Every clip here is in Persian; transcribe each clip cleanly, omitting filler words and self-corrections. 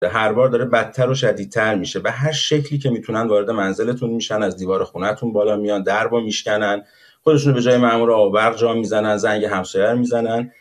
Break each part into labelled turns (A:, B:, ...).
A: هر بار داره بدتر و شدیدتر میشه. به هر شکلی که میتونن وارد منزلتون میشن، از دیوار خونه‌تون بالا میان، دربا میشکنن، خودشونو به جای مأمور آب و برق جا میزنن، زنگ همسایه میزنن.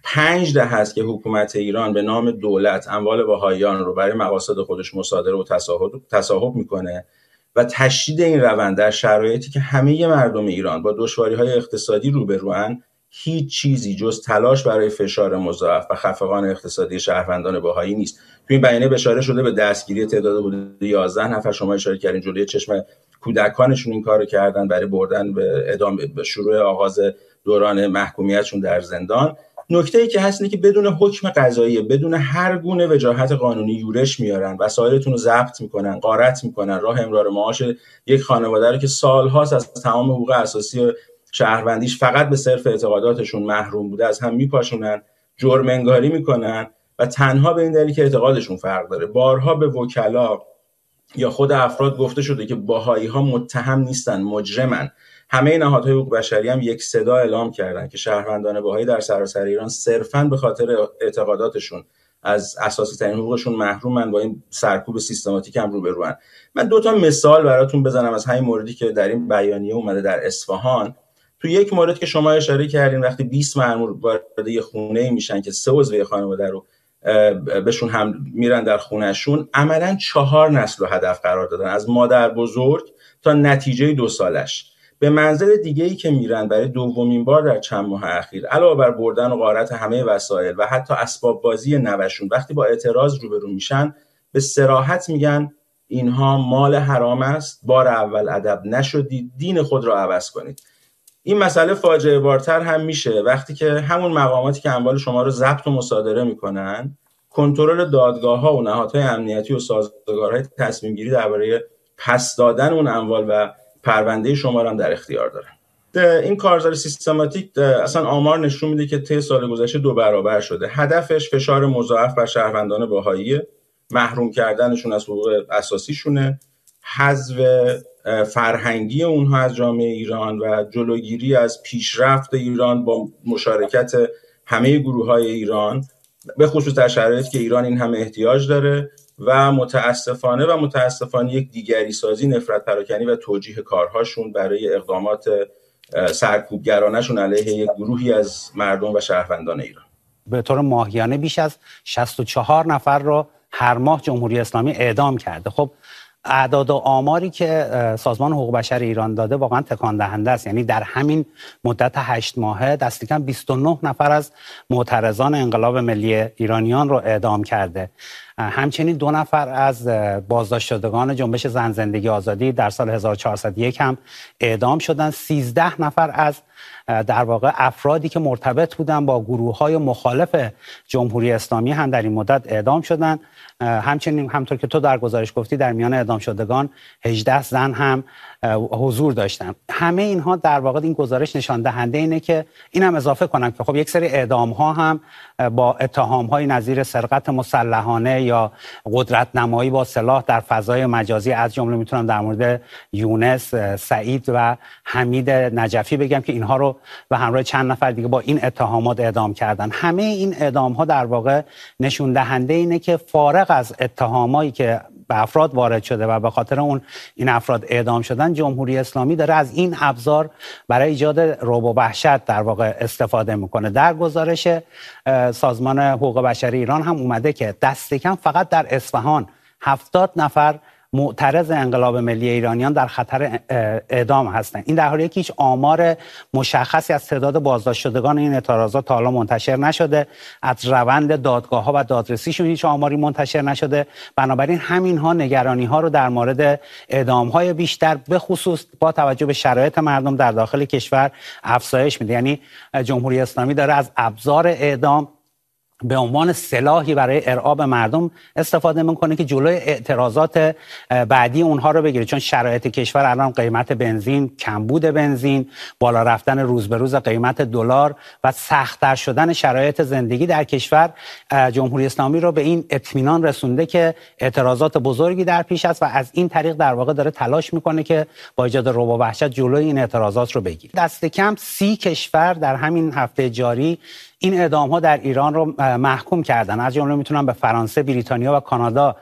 A: 5 دهه است که حکومت ایران به نام دولت اموال بهائیان رو برای مقاصد خودش مصادره و تصاحب میکنه و تشدید این روند در شرایطی که همه مردم ایران با دشواری‌های اقتصادی روبروان، هیچ چیزی جز تلاش برای فشار مضاعف و خفقان اقتصادی شهروندان بهایی نیست. تو این بیانیه اشاره شده به دستگیری تعداد حدود 11 نفر. شما اشاره کردین جلوی چشم کودکانشون این کارو کردن برای بردن به شروع آغاز دوران محکومیتشون در زندان. نکته‌ای که هست اینه که بدون حکم قضایی، بدون هر گونه وجاهت قانونی یورش میارن، وسایلتون رو ضبط میکنن، غارت میکنن، راه امرار معاش یک خانواده رو که سالهاست از تمام حقوق اساسی شهروندیش فقط به صرف اعتقاداتشون محروم بوده از هم میپاشونن، جرم انگاری میکنن و تنها به این دلیل که اعتقادشون فرق داره. بارها به وکلا یا خود افراد گفته شده که بهائی‌ها متهم نیستن، مجرمن. همه نهادهای حقوق بشری هم یک صدا اعلام کردن که شهروندان بهایی در سراسر ایران صرفاً به خاطر اعتقاداتشون از اساسی ترین حقوقشون محرومن، با این سرکوب سیستماتیک هم روبروان. من 2 تا مثال براتون بزنم از همین موردی که در این بیانیه اومده در اصفهان. تو یک مورد که شما اشاره کردین، وقتی 20 مأمور وارد یه خونه میشن که 3 عضو خانواده رو بهشون هم میرن در خونهشون، عملاً 4 نسل رو هدف قرار دادن، از مادر بزرگ تا نتیجه 2 سالش. به منزل دیگه‌ای که میرن برای دومین بار در چند ماه اخیر، علاوه بر بردن و غارت همه وسایل و حتی اسباب بازی نوشون، وقتی با اعتراض روبرو میشن به صراحت میگن اینها مال حرام است، بار اول ادب نشدید، دین خود را عوض کنید. این مسئله فاجعه بارتر هم میشه وقتی که همون مقاماتی که اموال شما رو ضبط و مصادره میکنن، کنترل دادگاه‌ها و نهادهای امنیتی و سازگارهای تصمیم گیری درباره پس دادن اون اموال و پرونده شما رو هم در اختیار دارن. این کارزار سیستماتیک اصلا آمار نشون میده که طی سال گذشته 2 برابر شده. هدفش فشار مضاعف بر شهروندان بهایی، محروم کردنشون از حقوق اساسیشونه، حذف فرهنگی اونها از جامعه ایران و جلوگیری از پیشرفت ایران با مشارکت همه گروه‌های ایران، به خصوص در شرایطی که ایران این همه احتیاج داره و متاسفانه یک دیگری سازی، نفرت پراکنی و توجیه کارهاشون برای اقدامات سرکوبگرانشون علیه یک گروهی از مردم و شهروندان ایران.
B: به طور ماهیانه بیش از 64 نفر رو هر ماه جمهوری اسلامی اعدام کرده. خب اعداد و آماری که سازمان حقوق بشر ایران داده واقعا تکان دهنده است. یعنی در همین مدت 8 ماهه دست کم 29 نفر از معترضان انقلاب ملی ایرانیان رو اعدام کرده. همچنین 2 نفر از بازداشت شدگان جنبش زن زندگی آزادی در سال 1401 هم اعدام شدن. 13 نفر از در واقع افرادی که مرتبط بودن با گروه‌های مخالف جمهوری اسلامی هم در این مدت اعدام شدن. همچنین همطور که تو در گزارش گفتی در میان اعدام شدگان 18 زن هم حضور داشتن. همه اینها در واقع این گزارش نشان دهنده اینه که اینم اضافه کنم که خب یک سری اعدام ها هم با اتهام های نظیر سرقت مسلحانه یا قدرت نمایی با سلاح در فضای مجازی، از جمله میتونم در مورد یونس، سعید و حمید نجفی بگم که اینها رو به همراه چند نفر دیگه با این اتهامات اعدام کردن. همه این اعدام ها در واقع نشون دهنده اینه که فارغ از اتهامایی که به افراد وارد شده و به خاطر اون این افراد اعدام شدن، جمهوری اسلامی داره از این ابزار برای ایجاد رعب و وحشت در واقع استفاده میکنه. در گزارش سازمان حقوق بشر ایران هم اومده که دست کم فقط در اصفهان 70 نفر معترض انقلاب ملی ایرانیان در خطر اعدام هستند. این در حالیه که هیچ آمار مشخصی از تعداد بازداشت شدگان این اعتراضات تا حالا منتشر نشده، از روند دادگاه‌ها و دادرسیشون هیچ آماری منتشر نشده. بنابراین همین‌ها نگرانی‌ها رو در مورد اعدام‌های بیشتر به خصوص با توجه به شرایط مردم در داخل کشور افزایش میده. یعنی جمهوری اسلامی داره از ابزار اعدام به عنوان سلاحی برای ارعاب مردم استفاده میکنه که جلوی اعتراضات بعدی اونها رو بگیره. چون شرایط کشور الان قیمت بنزین، کمبود بنزین، بالا رفتن روز به روز قیمت دلار و سخت‌تر شدن شرایط زندگی در کشور جمهوری اسلامی رو به این اطمینان رسونده که اعتراضات بزرگی در پیش است و از این طریق در واقع داره تلاش میکنه که با ایجاد رعب و وحشت جلوی این اعتراضات رو بگیره. دست کم 30 کشور در همین هفته جاری این اعدام ها در ایران رو محکوم کردن. از جمله میتونم به فرانسه، بریتانیا و کانادا